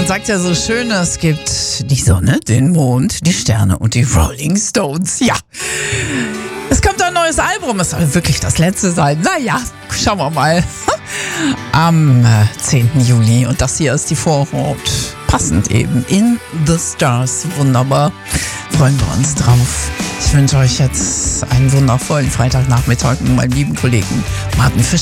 Man sagt ja so schön, es gibt die Sonne, den Mond, die Sterne und die Rolling Stones. Ja, es kommt ein neues Album. Es soll wirklich das letzte sein. Naja, schauen wir mal. Am 10. Juli. Und das hier ist die Vorhaut. Passend eben. In the Stars. Wunderbar. Freuen wir uns drauf. Ich wünsche euch jetzt einen wundervollen Freitagnachmittag mit meinem lieben Kollegen Martin Fischer.